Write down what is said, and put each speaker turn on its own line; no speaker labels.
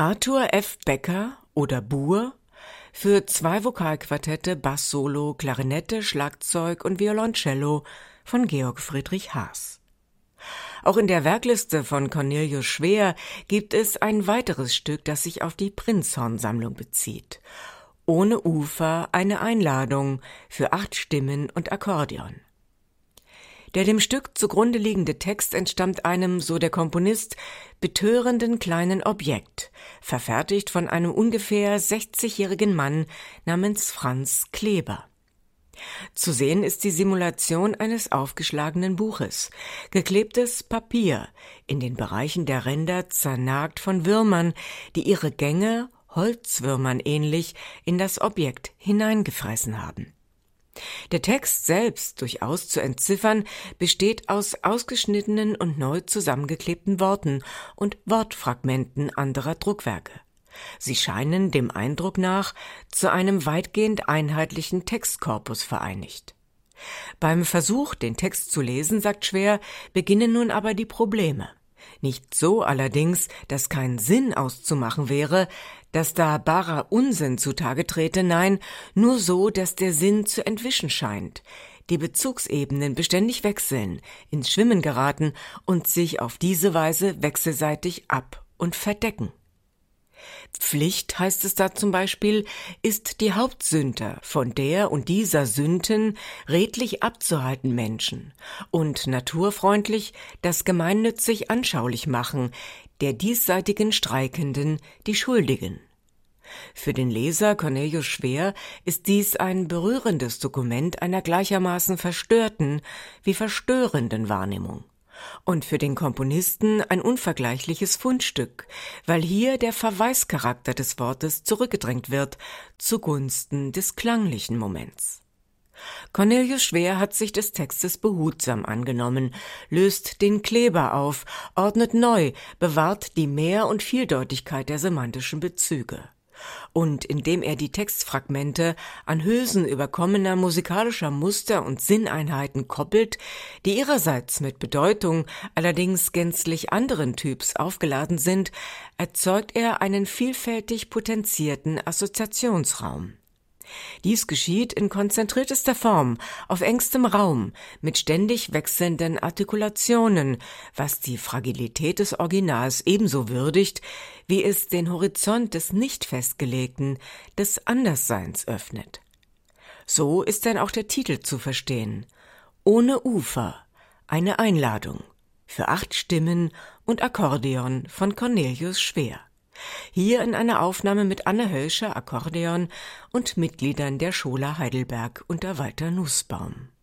Arthur F. Becker oder Buhr für 2 Vokalquartette, Bass-Solo, Klarinette, Schlagzeug und Violoncello von Georg Friedrich Haas. Auch in der Werkliste von Cornelius Schwer gibt es ein weiteres Stück, das sich auf die Prinzhorn-Sammlung bezieht. Ohne Ufer eine Einladung für 8 Stimmen und Akkordeon. Der dem Stück zugrunde liegende Text entstammt einem, so der Komponist, betörenden kleinen Objekt, verfertigt von einem ungefähr 60-jährigen Mann namens Franz Kleber. Zu sehen ist die Simulation eines aufgeschlagenen Buches, geklebtes Papier, in den Bereichen der Ränder zernagt von Würmern, die ihre Gänge, Holzwürmern ähnlich, in das Objekt hineingefressen haben. Der Text selbst, durchaus zu entziffern, besteht aus ausgeschnittenen und neu zusammengeklebten Worten und Wortfragmenten anderer Druckwerke. Sie scheinen dem Eindruck nach zu einem weitgehend einheitlichen Textkorpus vereinigt. Beim Versuch, den Text zu lesen, sagt Schwer, beginnen nun aber die Probleme. Nicht so allerdings, dass kein Sinn auszumachen wäre, dass da barer Unsinn zutage trete, nein, nur so, dass der Sinn zu entwischen scheint, die Bezugsebenen beständig wechseln, ins Schwimmen geraten und sich auf diese Weise wechselseitig ab- und verdecken. Pflicht, heißt es da zum Beispiel, ist die Hauptsünder von der und dieser Sünden redlich abzuhalten Menschen und naturfreundlich das gemeinnützig anschaulich machen, der diesseitigen Streikenden die Schuldigen. Für den Leser Cornelius Schwer ist dies ein berührendes Dokument einer gleichermaßen verstörten wie verstörenden Wahrnehmung. Und für den Komponisten ein unvergleichliches Fundstück, weil hier der Verweischarakter des Wortes zurückgedrängt wird, zugunsten des klanglichen Moments. Cornelius Schwer hat sich des Textes behutsam angenommen, löst den Kleber auf, ordnet neu, bewahrt die Mehr- und Vieldeutigkeit der semantischen Bezüge. Und indem er die Textfragmente an Hülsen überkommener musikalischer Muster und Sinneinheiten koppelt, die ihrerseits mit Bedeutung, allerdings gänzlich anderen Typs aufgeladen sind, erzeugt er einen vielfältig potenzierten Assoziationsraum. Dies geschieht in konzentriertester Form, auf engstem Raum, mit ständig wechselnden Artikulationen, was die Fragilität des Originals ebenso würdigt, wie es den Horizont des Nicht-Festgelegten, des Andersseins öffnet. So ist denn auch der Titel zu verstehen: Ohne Ufer, eine Einladung für 8 Stimmen und Akkordeon von Cornelius Schwer. Hier in einer Aufnahme mit Anne Hölscher, Akkordeon, und Mitgliedern der Schola Heidelberg unter Walter Nussbaum.